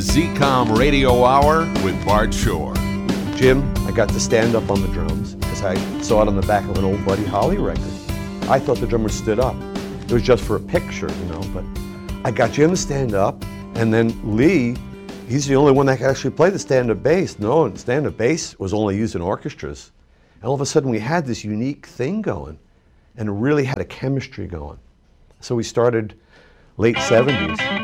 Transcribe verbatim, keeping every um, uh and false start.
Z COM Radio Hour with Bart Shore. Jim, I got to stand up on the drums because I saw it on the back of an old Buddy Holly record. I thought the drummer stood up. It was just for a picture, you know, but I got Jim to stand up, and then Lee, he's the only one that could actually play the stand-up bass. No, stand-up bass was only used in orchestras. And all of a sudden we had this unique thing going and really had a chemistry going. So we started late seventies.